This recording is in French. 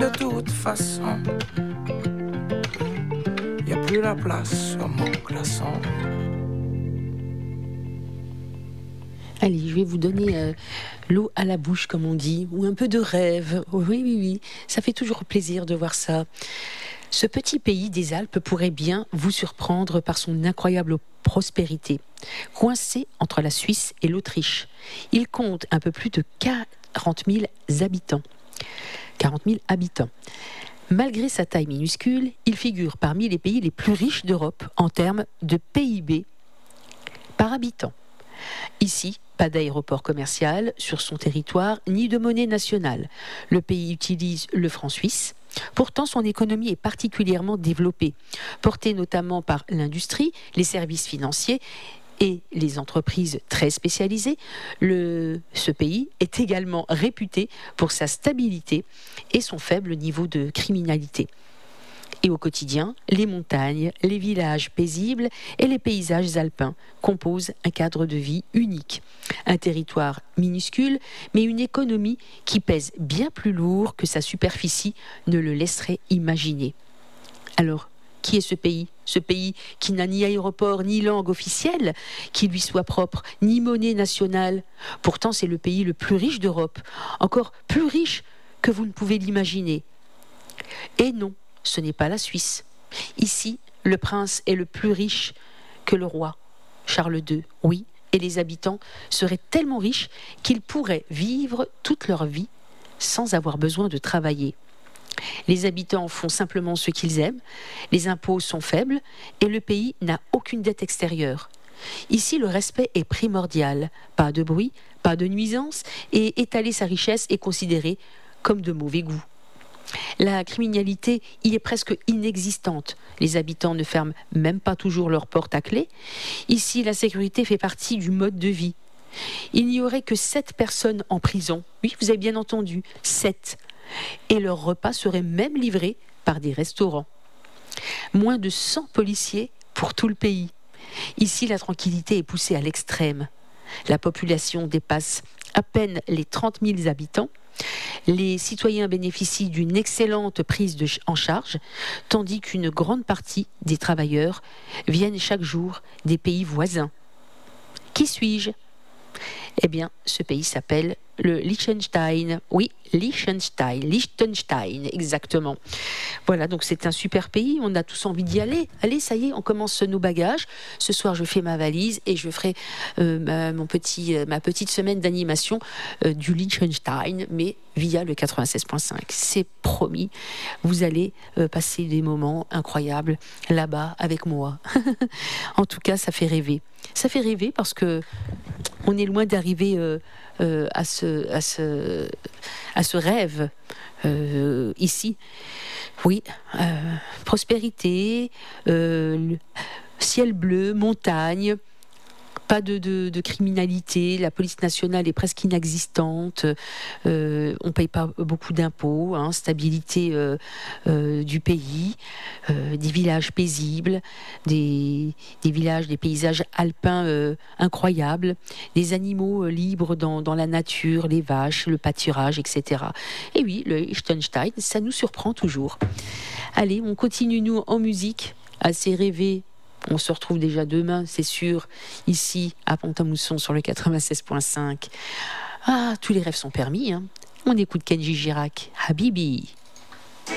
De toute façon, y a plus la place sur mon glaçon. Allez, je vais vous donner l'eau à la bouche, comme on dit, ou un peu de rêve. Oui, oui, oui, ça fait toujours plaisir de voir ça. Ce petit pays des Alpes pourrait bien vous surprendre par son incroyable prospérité. Coincé entre la Suisse et l'Autriche, il compte un peu plus de 40 000 habitants. 40 000 habitants. Malgré sa taille minuscule, il figure parmi les pays les plus riches d'Europe en termes de PIB par habitant. Ici, pas d'aéroport commercial sur son territoire, ni de monnaie nationale. Le pays utilise le franc suisse. Pourtant, son économie est particulièrement développée, portée notamment par l'industrie, les services financiers et les entreprises très spécialisées. Ce pays est également réputé pour sa stabilité et son faible niveau de criminalité. Et au quotidien, les montagnes, les villages paisibles et les paysages alpins composent un cadre de vie unique. Un territoire minuscule, mais une économie qui pèse bien plus lourd que sa superficie ne le laisserait imaginer. Alors, qui est ce pays ? Ce pays qui n'a ni aéroport, ni langue officielle, qui lui soit propre, ni monnaie nationale. Pourtant, c'est le pays le plus riche d'Europe, encore plus riche que vous ne pouvez l'imaginer. Et non, ce n'est pas la Suisse. Ici, le prince est le plus riche que le roi, Charles II. Oui, et les habitants seraient tellement riches qu'ils pourraient vivre toute leur vie sans avoir besoin de travailler. Les habitants font simplement ce qu'ils aiment, les impôts sont faibles et le pays n'a aucune dette extérieure. Ici, le respect est primordial. Pas de bruit, pas de nuisance, et étaler sa richesse est considéré comme de mauvais goût. La criminalité y est presque inexistante. Les habitants ne ferment même pas toujours leurs portes à clé. Ici, la sécurité fait partie du mode de vie. Il n'y aurait que 7 personnes en prison. Oui, vous avez bien entendu, 7. Et leurs repas seraient même livrés par des restaurants. Moins de 100 policiers pour tout le pays. Ici, la tranquillité est poussée à l'extrême. La population dépasse à peine les 30 000 habitants. Les citoyens bénéficient d'une excellente prise en charge, tandis qu'une grande partie des travailleurs viennent chaque jour des pays voisins. Qui suis-je ? Eh bien, ce pays s'appelle le Liechtenstein. Oui, Liechtenstein, exactement. Voilà, donc c'est un super pays, on a tous envie d'y aller. Allez, ça y est, on commence nos bagages. Ce soir, je fais ma valise et je ferai ma petite semaine d'animation du Liechtenstein, mais via le 96.5. C'est promis, vous allez passer des moments incroyables là-bas avec moi. En tout cas, ça fait rêver. Ça fait rêver parce que on est loin d'arriver à ce rêve ici. Oui, prospérité, ciel bleu, montagne, pas de criminalité, la police nationale est presque inexistante, on ne paye pas beaucoup d'impôts, stabilité du pays, des villages paisibles, des villages, des paysages alpins incroyables, des animaux libres dans la nature, les vaches, le pâturage, etc. Et oui, le Liechtenstein, ça nous surprend toujours. Allez, on continue nous en musique, assez rêvé. On se retrouve déjà demain, c'est sûr, ici à Pont-à-Mousson sur le 96.5. Ah, tous les rêves sont permis. On écoute Kenji Girac, Habibi.